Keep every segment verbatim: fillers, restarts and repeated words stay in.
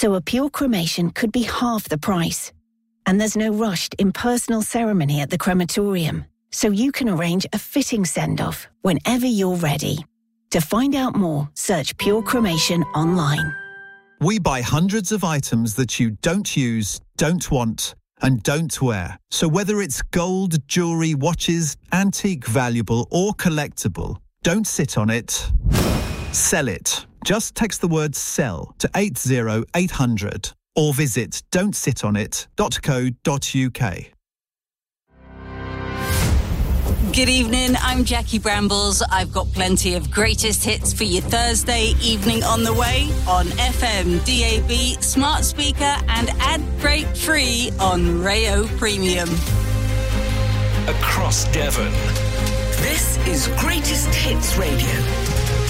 so a pure cremation could be half the price. And there's no rushed, impersonal ceremony at the crematorium, so you can arrange a fitting send-off whenever you're ready. To find out more, search Pure Cremation online. We buy hundreds of items that you don't use, don't want, and don't wear. So whether it's gold, jewellery, watches, antique, valuable or collectible, don't sit on it. Sell it. Just text the word SELL to eight zero eight hundred or visit don't sit on it dot co dot uk. Good evening, I'm Jackie Brambles. I've got plenty of greatest hits for your Thursday evening on the way on F M, D A B, smart speaker and ad break free on Rayo Premium. Across Devon. This is Greatest Hits Radio.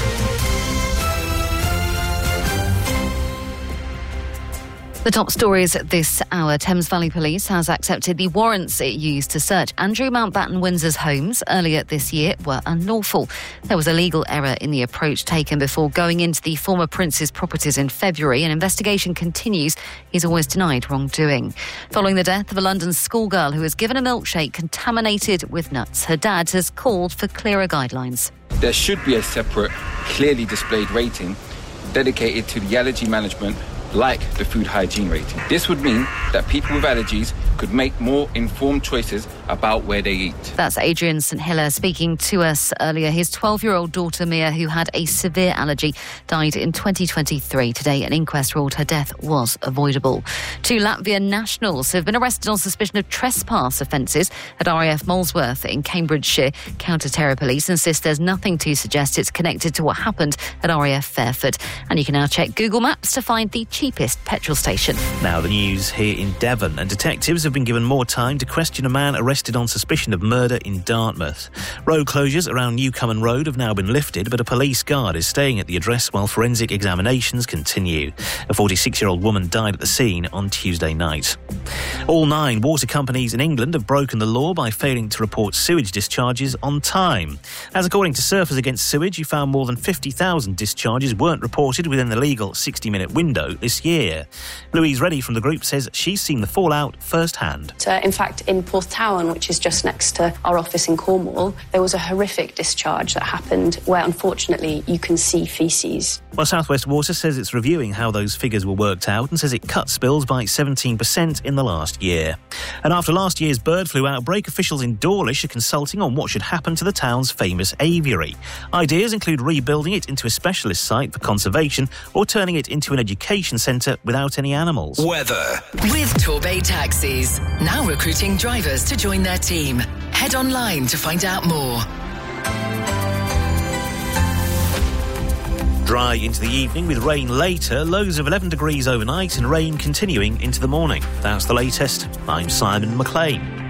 The top stories at this hour. Thames Valley Police has accepted the warrants it used to search Andrew Mountbatten Windsor's homes earlier this year were unlawful. There was a legal error in the approach taken before going into the former Prince's properties in February. An investigation continues. He's always denied wrongdoing. Following the death of a London schoolgirl who was given a milkshake contaminated with nuts, her dad has called for clearer guidelines. There should be a separate, clearly displayed rating dedicated to the allergy management, like the food hygiene rating. This would mean that people with allergies could make more informed choices about where they eat. That's Adrian St Hiller speaking to us earlier. His twelve-year-old daughter Mia, who had a severe allergy, died in twenty twenty-three. Today, an inquest ruled her death was avoidable. Two Latvian nationals have been arrested on suspicion of trespass offences at R A F Molesworth in Cambridgeshire. Counter-terror police insist there's nothing to suggest it's connected to what happened at R A F Fairford. And you can now check Google Maps to find the cheapest petrol station. Now the news here in Devon, and detectives have been given more time to question a man arrested on suspicion of murder in Dartmouth. Road closures around Newcomen Road have now been lifted, but a police guard is staying at the address while forensic examinations continue. A forty-six-year-old woman died at the scene on Tuesday night. All nine water companies in England have broken the law by failing to report sewage discharges on time. As according to Surfers Against Sewage, who found more than fifty thousand discharges weren't reported within the legal sixty-minute window this year. Louise Reddy from the group says she's seen the fallout firsthand. Uh, in fact, in Porthtowan, which is just next to our office in Cornwall, there was a horrific discharge that happened where, unfortunately, you can see faeces. Well, South West Water says it's reviewing how those figures were worked out and says it cut spills by seventeen percent in the last year. And after last year's bird flu outbreak, officials in Dawlish are consulting on what should happen to the town's famous aviary. Ideas include rebuilding it into a specialist site for conservation or turning it into an education centre without any animals. Weather. With Torbay Taxis. Now recruiting drivers to join their team. Head online to find out more. Dry into the evening with rain later, lows of eleven degrees overnight and rain continuing into the morning. That's the latest. I'm Simon McLean.